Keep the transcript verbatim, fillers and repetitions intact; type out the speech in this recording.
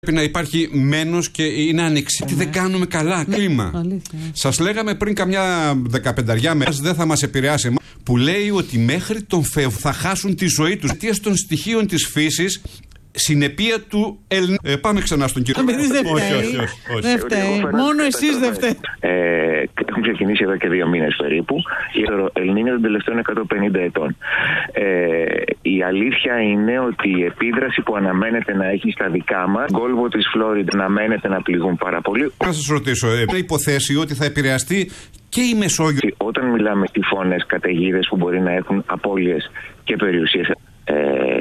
Πρέπει να υπάρχει μένος και είναι ανεξίτηλο. Δεν κάνουμε καλά κλίμα. Σας λέγαμε πριν καμιά δεκαπενταριά μέρες, δεν θα μας επηρεάσει, που λέει ότι μέχρι τον Φεβρουάριο θα χάσουν τη ζωή τους εξαιτίας των στοιχείων της φύσης, συνεπία του Ελληνικού. Ε, πάμε ξανά στον κύριο. Εμείς δεν φταίει. Όχι, όχι, όχι. Δεν φταίει. Μόνο εσείς δεν φταίει. Ε, έχουν ξεκινήσει εδώ και δύο μήνες περίπου. Η Ελληνία των τελευταίων εκατόν πενήντα ετών. Ε, η αλήθεια είναι ότι η επίδραση που αναμένεται να έχει στα δικά μας, Γκόλβο της Φλόριντα, αναμένεται να πληγούν πάρα πολύ. Να σας ρωτήσω, ε, υποθέσει ότι θα επηρεαστεί και η Μεσόγειο. Όταν μιλάμε τυφώνες, καταιγίδες που μπορεί να έχουν απώλειες και περιουσίες. Ε,